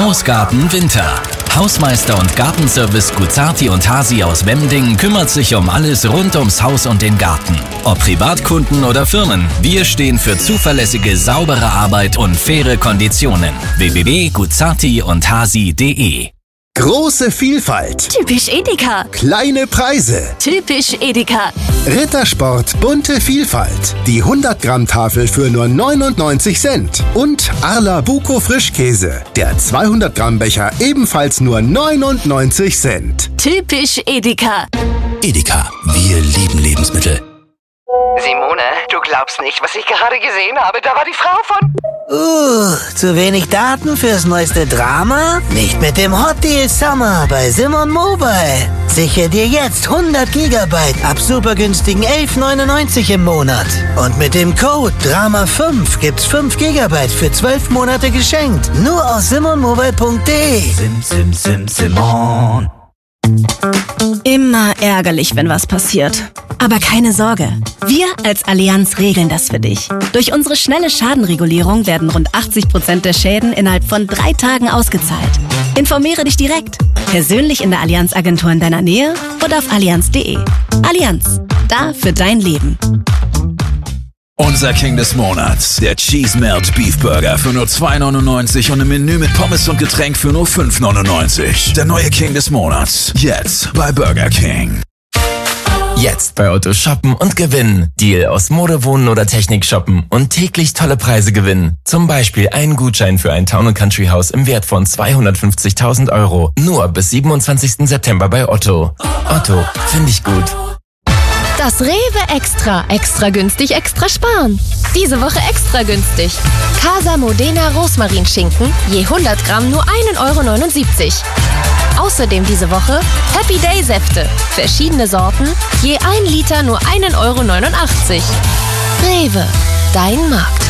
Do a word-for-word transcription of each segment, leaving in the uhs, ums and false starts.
Hausgarten Winter. Hausmeister und Gartenservice Guzzarti und Hasi aus Wemding kümmert sich um alles rund ums Haus und den Garten. Ob Privatkunden oder Firmen, wir stehen für zuverlässige, saubere Arbeit und faire Konditionen. w w w punkt guzzarti und hasi punkt de. Große Vielfalt. Typisch Edeka. Kleine Preise. Typisch Edeka. Rittersport bunte Vielfalt. Die hundert Gramm Tafel für nur neunundneunzig Cent. Und Arla Buko Frischkäse. Der zweihundert Gramm Becher ebenfalls nur neunundneunzig Cent. Typisch Edeka. Edeka, wir lieben Lebensmittel. Simone, du glaubst nicht, was ich gerade gesehen habe. Da war die Frau von... Uh, zu wenig Daten fürs neueste Drama? Nicht mit dem Hot Deal Summer bei Simon Mobile. Sichere dir jetzt hundert Gigabyte ab super günstigen elf neunundneunzig im Monat. Und mit dem Code Drama fünf gibt's fünf Gigabyte für zwölf Monate geschenkt. Nur aus simon mobile punkt de. Sim, sim, sim, Simon. Immer ärgerlich, wenn was passiert. Aber keine Sorge. Wir als Allianz regeln das für dich. Durch unsere schnelle Schadenregulierung werden rund achtzig Prozent der Schäden innerhalb von drei Tagen ausgezahlt. Informiere dich direkt. Persönlich in der Allianz-Agentur in deiner Nähe oder auf allianz punkt de. Allianz. Da für dein Leben. Unser King des Monats, der Cheese Melt Beef Burger für nur zwei neunundneunzig und ein Menü mit Pommes und Getränk für nur fünf neunundneunzig. Der neue King des Monats, jetzt bei Burger King. Jetzt bei Otto shoppen und gewinnen. Deal aus Mode, Wohnen oder Technik shoppen und täglich tolle Preise gewinnen. Zum Beispiel einen Gutschein für ein Town and Country Haus im Wert von zweihundertfünfzigtausend Euro. Nur bis siebenundzwanzigsten September bei Otto. Otto, finde ich gut. Das Rewe Extra. Extra günstig, extra sparen. Diese Woche extra günstig. Casa Modena Rosmarinschinken, je hundert Gramm nur ein Euro neunundsiebzig. Außerdem diese Woche Happy Day Säfte. Verschiedene Sorten, je ein Liter nur ein Euro neunundachtzig. Rewe, dein Markt.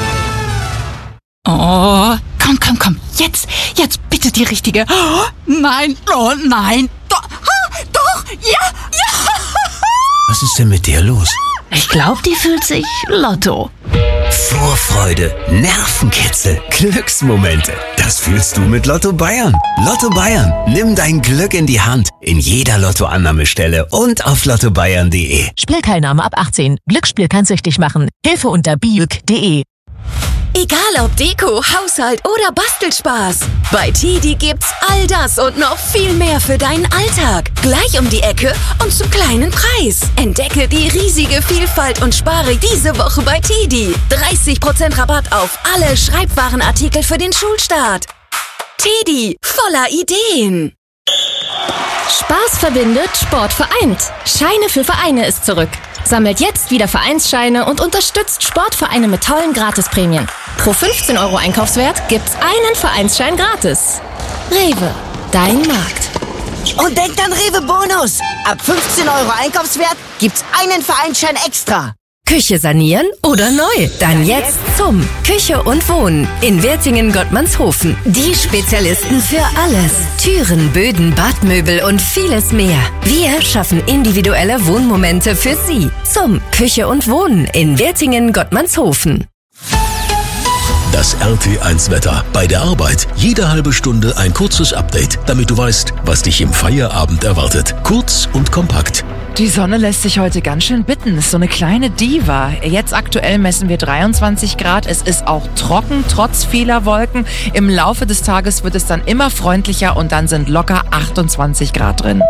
Oh, komm, komm, komm. Jetzt, jetzt bitte die richtige. Oh, nein, oh nein. Doch, ah, doch, ja, ja. Was ist denn mit dir los? Ich glaube, die fühlt sich Lotto. Vorfreude, Nervenkitzel, Glücksmomente. Das fühlst du mit Lotto Bayern. Lotto Bayern, nimm dein Glück in die Hand. In jeder Lottoannahmestelle und auf lotto bayern punkt de. Spielteilnahme ab achtzehn. Glücksspiel kann süchtig machen. Hilfe unter biuk punkt de. Egal ob Deko, Haushalt oder Bastelspaß. Bei Tedi gibt's all das und noch viel mehr für deinen Alltag. Gleich um die Ecke und zum kleinen Preis. Entdecke die riesige Vielfalt und spare diese Woche bei Tedi. dreißig Prozent Rabatt auf alle Schreibwarenartikel für den Schulstart. Tedi, voller Ideen. Spaß verbindet, Sport vereint. Scheine für Vereine ist zurück. Sammelt jetzt wieder Vereinsscheine und unterstützt Sportvereine mit tollen Gratisprämien. Pro fünfzehn Euro Einkaufswert gibt's einen Vereinsschein gratis. Rewe, dein Markt. Und denkt an Rewe Bonus. Ab fünfzehn Euro Einkaufswert gibt's einen Vereinsschein extra. Küche sanieren oder neu? Dann jetzt zum Küche und Wohnen in Wertingen-Gottmannshofen. Die Spezialisten für alles. Türen, Böden, Badmöbel und vieles mehr. Wir schaffen individuelle Wohnmomente für Sie. Zum Küche und Wohnen in Wertingen-Gottmannshofen. Das R T eins Wetter. Bei der Arbeit jede halbe Stunde ein kurzes Update, damit du weißt, was dich im Feierabend erwartet. Kurz und kompakt. Die Sonne lässt sich heute ganz schön bitten. Ist so eine kleine Diva. Jetzt aktuell messen wir dreiundzwanzig Grad. Es ist auch trocken, trotz vieler Wolken. Im Laufe des Tages wird es dann immer freundlicher und dann sind locker achtundzwanzig Grad drin.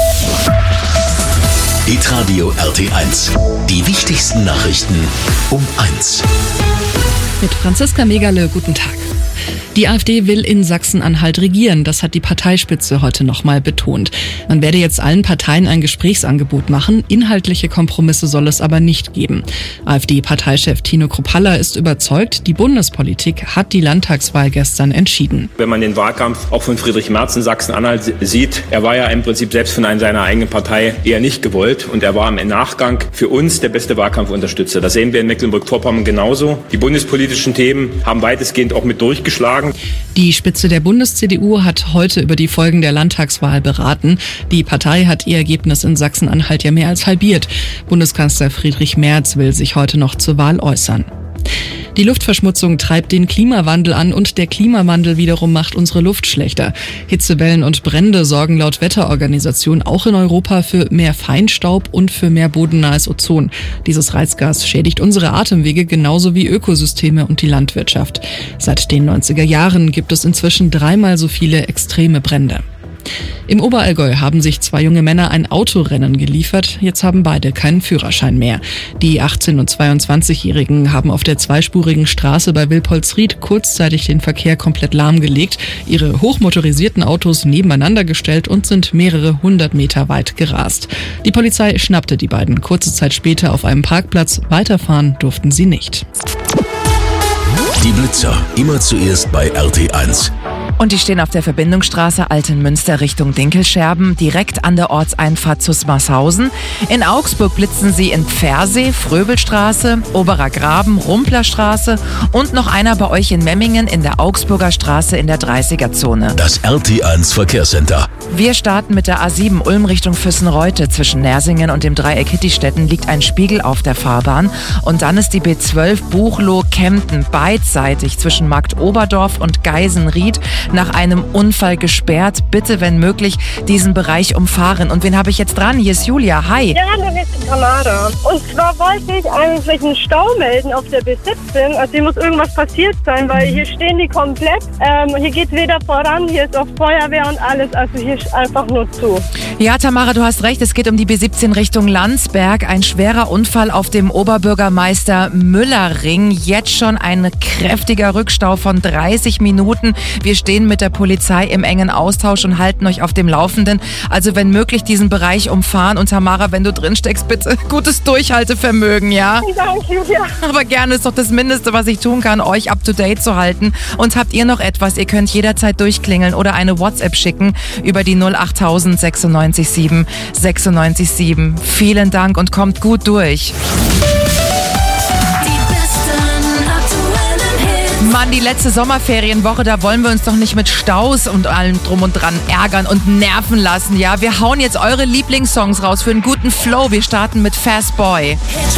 Hitradio R T eins. Die wichtigsten Nachrichten um eins. Mit Franziska Megale, guten Tag. Die AfD will in Sachsen-Anhalt regieren, das hat die Parteispitze heute nochmal betont. Man werde jetzt allen Parteien ein Gesprächsangebot machen, inhaltliche Kompromisse soll es aber nicht geben. AfD-Parteichef Tino Kruppalla ist überzeugt, die Bundespolitik hat die Landtagswahl gestern entschieden. Wenn man den Wahlkampf auch von Friedrich Merz in Sachsen-Anhalt sieht, er war ja im Prinzip selbst von seiner eigenen Partei eher nicht gewollt und er war im Nachgang für uns der beste Wahlkampfunterstützer. Das sehen wir in Mecklenburg-Vorpommern genauso. Die bundespolitischen Themen haben weitestgehend auch mit durchgeschlagen. Die Spitze der Bundes-C D U hat heute über die Folgen der Landtagswahl beraten. Die Partei hat ihr Ergebnis in Sachsen-Anhalt ja mehr als halbiert. Bundeskanzler Friedrich Merz will sich heute noch zur Wahl äußern. Die Luftverschmutzung treibt den Klimawandel an und der Klimawandel wiederum macht unsere Luft schlechter. Hitzewellen und Brände sorgen laut Wetterorganisation auch in Europa für mehr Feinstaub und für mehr bodennahes Ozon. Dieses Reizgas schädigt unsere Atemwege genauso wie Ökosysteme und die Landwirtschaft. Seit den neunziger Jahren gibt es inzwischen dreimal so viele extreme Brände. Im Oberallgäu haben sich zwei junge Männer ein Autorennen geliefert. Jetzt haben beide keinen Führerschein mehr. Die achtzehn- und zweiundzwanzigjährigen haben auf der zweispurigen Straße bei Wilpolsried kurzzeitig den Verkehr komplett lahmgelegt, ihre hochmotorisierten Autos nebeneinander gestellt und sind mehrere hundert Meter weit gerast. Die Polizei schnappte die beiden kurze Zeit später auf einem Parkplatz. Weiterfahren durften sie nicht. Die Blitzer, immer zuerst bei R T eins. Und die stehen auf der Verbindungsstraße Altenmünster Richtung Dinkelscherben, direkt an der Ortseinfahrt zu Smarshausen. In Augsburg blitzen sie in Pfersee, Fröbelstraße, Oberer Graben, Rumplerstraße und noch einer bei euch in Memmingen in der Augsburger Straße in der dreißiger-Zone. Das R T eins Verkehrscenter. Wir starten mit der A sieben Ulm Richtung Füssenreute. Zwischen Nersingen und dem Dreieck Hittistetten liegt ein Spiegel auf der Fahrbahn. Und dann ist die B zwölf Buchloe-Kempten beidseitig zwischen Marktoberdorf und Geisenried nach einem Unfall gesperrt. Bitte, wenn möglich, diesen Bereich umfahren. Und wen habe ich jetzt dran? Hier ist Julia. Hi. Ja, hier ist die Tamara. Und zwar wollte ich eigentlich einen Stau melden auf der B siebzehn. Also hier muss irgendwas passiert sein, weil hier stehen die komplett. Ähm, hier geht weder voran, hier ist auch Feuerwehr und alles. Also hier ist einfach nur zu. Ja, Tamara, du hast recht. Es geht um die B siebzehn Richtung Landsberg. Ein schwerer Unfall auf dem Oberbürgermeister Müller-Ring. Jetzt schon ein kräftiger Rückstau von dreißig Minuten. Wir stehen mit der Polizei im engen Austausch und halten euch auf dem Laufenden. Also wenn möglich diesen Bereich umfahren. Und Tamara, wenn du drin steckst, bitte gutes Durchhaltevermögen, ja? Danke, Julia. Aber gerne ist doch das Mindeste, was ich tun kann, euch up to date zu halten. Und habt ihr noch etwas? Ihr könnt jederzeit durchklingeln oder eine WhatsApp schicken über die null achttausend sechsundneunzig sieben sechsundneunzig sieben. Vielen Dank und kommt gut durch. Mann, die letzte Sommerferienwoche, da wollen wir uns doch nicht mit Staus und allem drum und dran ärgern und nerven lassen, ja? Wir hauen jetzt eure Lieblingssongs raus für einen guten Flow. Wir starten mit Fast Boy.